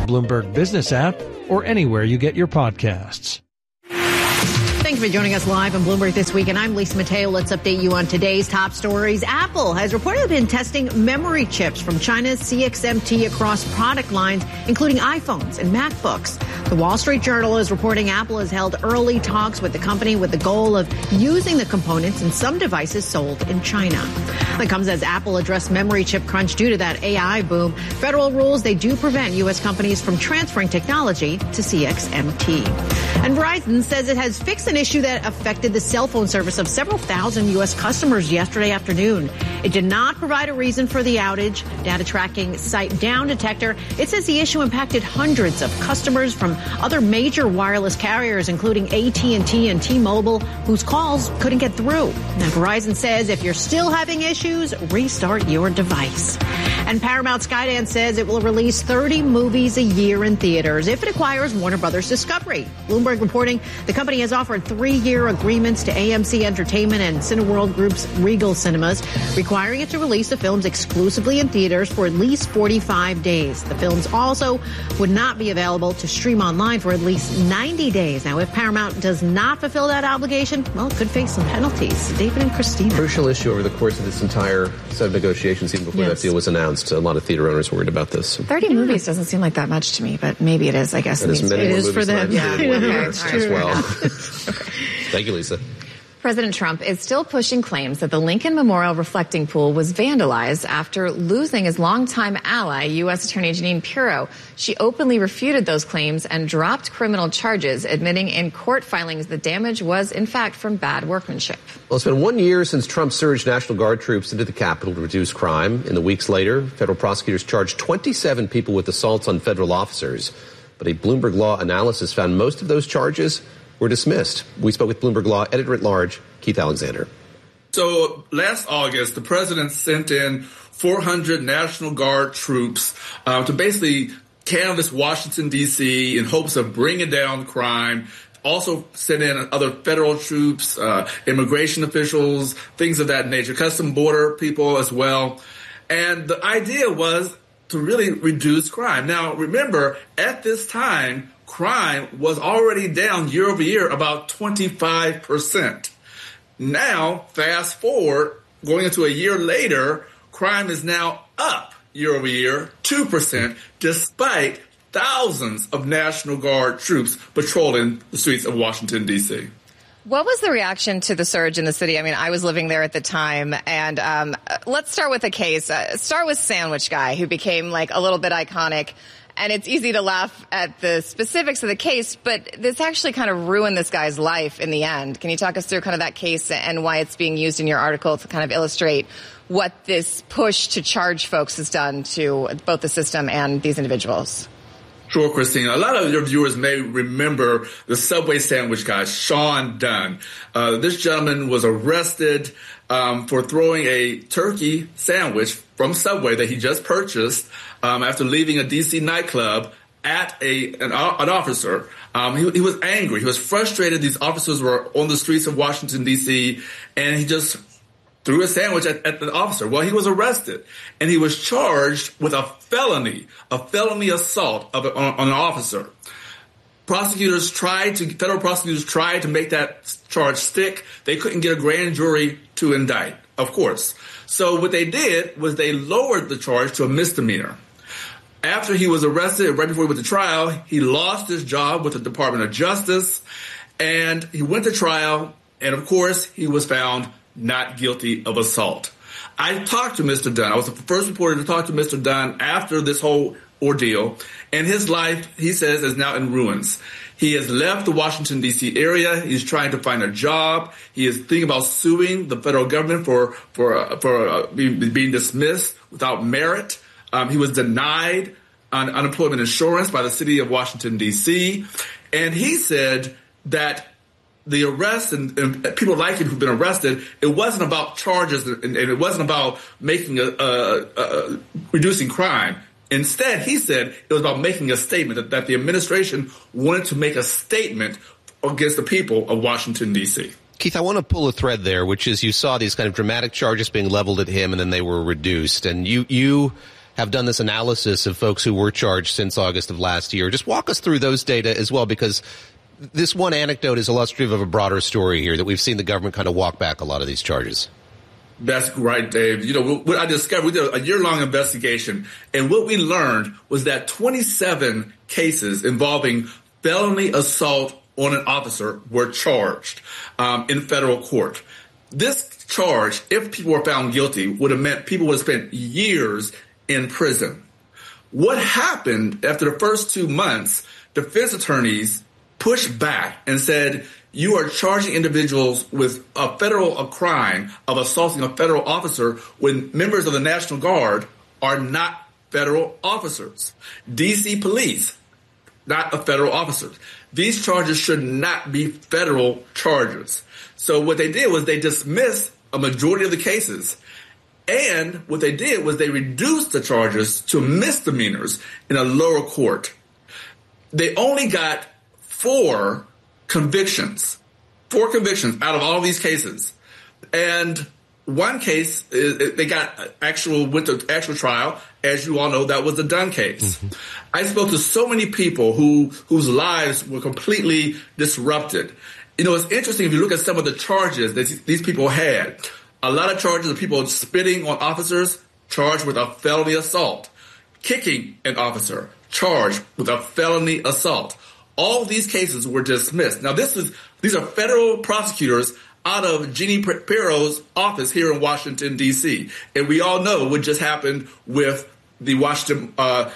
Bloomberg Business app, or anywhere you get your podcasts. Thanks for joining us live on Bloomberg This Week, and I'm Lisa Mateo. Let's update you on today's top stories. Apple has reportedly been testing memory chips from China's CXMT across product lines, including iPhones and MacBooks. The Wall Street Journal is reporting Apple has held early talks with the company with the goal of using the components in some devices sold in China. That comes as Apple addressed memory chip crunch due to that AI boom. Federal rules, they do prevent U.S. companies from transferring technology to CXMT. And Verizon says it has fixed an issue that affected the cell phone service of several thousand U.S. customers yesterday afternoon. It did not provide a reason for the outage. Data tracking site Down Detector, it says the issue impacted hundreds of customers from other major wireless carriers, including AT&T and T-Mobile, whose calls couldn't get through. Now, Verizon says if you're still having issues, restart your device. And Paramount Skydance says it will release 30 movies a year in theaters if it acquires Warner Brothers Discovery. Bloomberg reporting the company has offered 3-year agreements to AMC Entertainment and Cineworld Group's Regal Cinemas, requiring it to release the films exclusively in theaters for at least 45 days. The films also would not be available to stream online for at least 90 days. Now, if Paramount does not fulfill that obligation, well, it could face some penalties. David and Christina. Crucial issue over the course of this entire set of negotiations, even before that deal was announced. A lot of theater owners worried about this. 30 movies doesn't seem like that much to me, but maybe it is, I guess. It is for them. Yeah, as well. Thank you, Lisa. President Trump is still pushing claims that the Lincoln Memorial reflecting pool was vandalized after losing his longtime ally, U.S. Attorney Jeanine Pirro. She openly refuted those claims and dropped criminal charges, admitting in court filings the damage was, in fact, from bad workmanship. Well, it's been 1 year since Trump surged National Guard troops into the Capitol to reduce crime. In the weeks later, federal prosecutors charged 27 people with assaults on federal officers. But a Bloomberg Law analysis found most of those charges were dismissed. We spoke with Bloomberg Law editor-at-large Keith Alexander. So last August, the president sent in 400 National Guard troops to basically canvass Washington, D.C. in hopes of bringing down crime. Also sent in other federal troops, immigration officials, things of that nature, custom border people as well. And the idea was to really reduce crime. Now, remember, at this time, crime was already down year over year about 25%. Now, fast forward, going into a year later, crime is now up year over year, 2%, despite thousands of National Guard troops patrolling the streets of Washington, D.C. What was the reaction to the surge in the city? I mean, I was living there at the time, and let's start with a case. Start with Sandwich Guy, who became like a little bit iconic. And it's easy to laugh at the specifics of the case, but this actually kind of ruined this guy's life in the end. Can you talk us through kind of that case and why it's being used in your article to kind of illustrate what this push to charge folks has done to both the system and these individuals? Sure, Christina. A lot of your viewers may remember the Subway sandwich guy, Sean Dunn. This gentleman was arrested for throwing a turkey sandwich from Subway that he just purchased after leaving a D.C. nightclub at an officer. He was angry. He was frustrated. These officers were on the streets of Washington, D.C., and he just threw a sandwich at the officer. Well, he was arrested, and he was charged with a felony assault on an officer. Federal prosecutors tried to make that charge stick. They couldn't get a grand jury to indict, of course. So what they did was they lowered the charge to a misdemeanor. After he was arrested, right before he went to trial, he lost his job with the Department of Justice, and he went to trial, and of course, he was found not guilty of assault. I talked to Mr. Dunn. I was the first reporter to talk to Mr. Dunn after this whole ordeal, and his life, he says, is now in ruins. He has left the Washington, D.C. area. He's trying to find a job. He is thinking about suing the federal government for being dismissed without merit. He was denied unemployment insurance by the city of Washington, D.C., and he said that the arrest and people like him who've been arrested, it wasn't about charges and it wasn't about making reducing crime. Instead, he said it was about making a statement that the administration wanted to make a statement against the people of Washington, D.C. Keith, I want to pull a thread there, which is you saw these kind of dramatic charges being leveled at him and then they were reduced. And you have done this analysis of folks who were charged since August of last year. Just walk us through those data as well, because this one anecdote is illustrative of a broader story here, that we've seen the government kind of walk back a lot of these charges. That's right, Dave. You know, what I discovered, we did a year-long investigation, and what we learned was that 27 cases involving felony assault on an officer were charged in federal court. This charge, if people were found guilty, would have meant people would have spent years in prison. What happened after the first 2 months, defense attorneys pushed back and said, you are charging individuals with a crime of assaulting a federal officer when members of the National Guard are not federal officers. D.C. police, not a federal officer. These charges should not be federal charges. So what they did was they dismissed a majority of the cases. And what they did was they reduced the charges to misdemeanors in a lower court. They only got 4 convictions out of all these cases. And one case, they got went to actual trial. As you all know, that was the Dunn case. Mm-hmm. I spoke to so many people whose lives were completely disrupted. You know, it's interesting if you look at some of the charges that these people had. A lot of charges of people spitting on officers, charged with a felony assault. Kicking an officer, charged with a felony assault. All these cases were dismissed. Now, these are federal prosecutors out of Jeannie Pirro's office here in Washington, D.C. And we all know what just happened with the Washington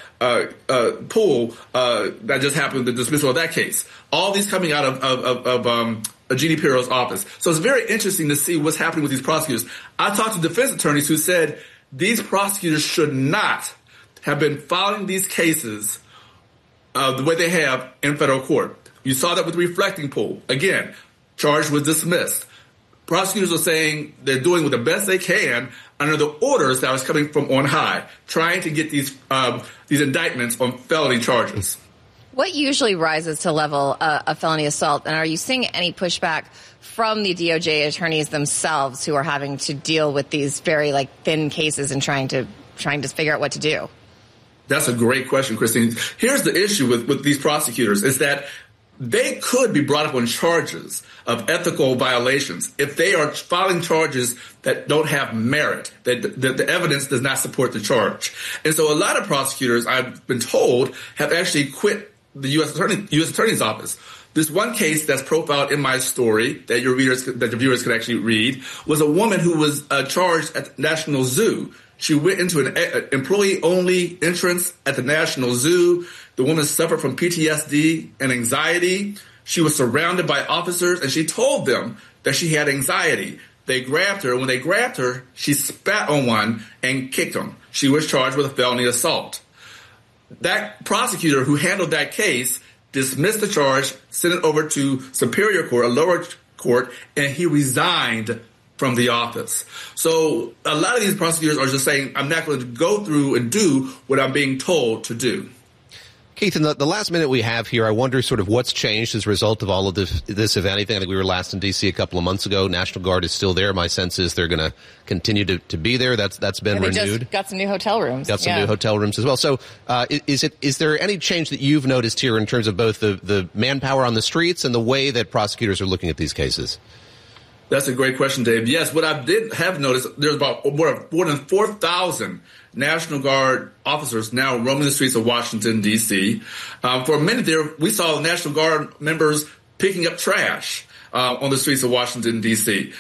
pool that just happened, the dismissal of that case. All these coming out of Jeannie Pirro's office. So it's very interesting to see what's happening with these prosecutors. I talked to defense attorneys who said these prosecutors should not have been filing these cases the way they have in federal court. You saw that with the reflecting pool. Again, charge was dismissed. Prosecutors are saying they're doing the best they can under the orders that was coming from on high, trying to get these indictments on felony charges. What usually rises to level a felony assault, and are you seeing any pushback from the DOJ attorneys themselves who are having to deal with these very thin cases and trying to figure out what to do? That's a great question, Christine. Here's the issue with these prosecutors is that they could be brought up on charges of ethical violations if they are filing charges that don't have merit, that the evidence does not support the charge. And so a lot of prosecutors, I've been told, have actually quit the U.S. Attorney's Office. This one case that's profiled in my story that your viewers could actually read was a woman who was charged at the National Zoo. She went into an employee-only entrance at the National Zoo. The woman suffered from PTSD and anxiety. She was surrounded by officers, and she told them that she had anxiety. They grabbed her. When they grabbed her, she spat on one and kicked him. She was charged with a felony assault. That prosecutor who handled that case dismissed the charge, sent it over to Superior Court, a lower court, and he resigned from the office. So a lot of these prosecutors are just saying, I'm not going to go through and do what I'm being told to do. Keith, in the last minute we have here, I wonder sort of what's changed as a result of all of this, if anything. I think we were last in D.C. a couple of months ago. National Guard is still there. My sense is they're going to continue to be there. That's been renewed. They just got some new hotel rooms. Got some new hotel rooms as well. So is there any change that you've noticed here in terms of both the manpower on the streets and the way that prosecutors are looking at these cases? That's a great question, Dave. Yes, what I did have noticed, there's about more than 4,000 National Guard officers now roaming the streets of Washington, D.C. For a minute there, we saw National Guard members picking up trash on the streets of Washington, D.C.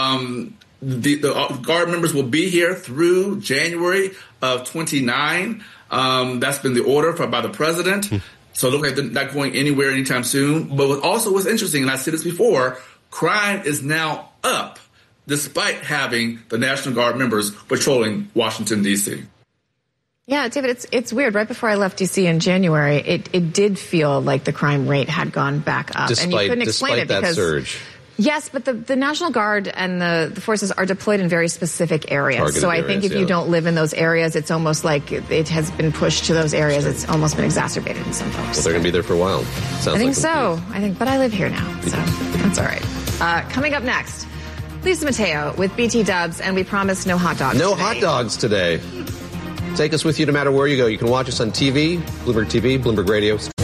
The Guard members will be here through January of 29. That's been the order by the president. So it looks like they're not going anywhere anytime soon. But what's interesting, and I said this before, crime is now up despite having the National Guard members patrolling Washington, D.C. Yeah, David, it's weird. Right before I left D.C. in January, it did feel like the crime rate had gone back up. And you couldn't explain it because surge. Yes, but the National Guard and the forces are deployed in very specific areas. Targeted I think if you don't live in those areas, it's almost like it has been pushed to those areas. Sure. It's almost been exacerbated in some folks. Well, they're going to be there for a while. I think so. But I live here now, so that's all right. Coming up next, Lisa Mateo with BT Dubs, and we promise no hot dogs. No hot dogs today. Take us with you no matter where you go. You can watch us on TV, Bloomberg TV, Bloomberg Radio.